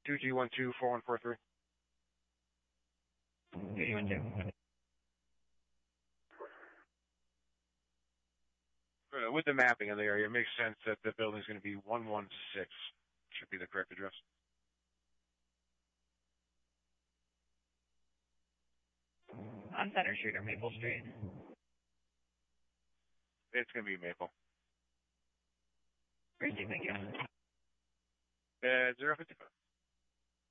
2G124143. With the mapping of the area, it makes sense that the building's going to be 116. Should be the correct address. On Center Street or Maple Street? It's going to be Maple. Great, thank you. 055.